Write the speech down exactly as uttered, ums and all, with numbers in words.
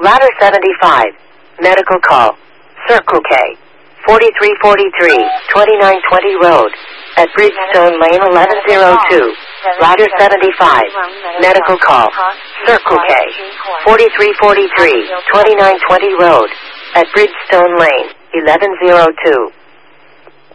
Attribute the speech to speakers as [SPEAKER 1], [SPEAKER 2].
[SPEAKER 1] Ladder seventy-five. Medical call. Circle K. forty-three forty-three, twenty-nine twenty Road. At Bridgestone Lane eleven oh two. Ladder seventy-five. Medical call. Circle K. forty-three forty-three, twenty-nine twenty Road. At Bridgestone Lane eleven oh two.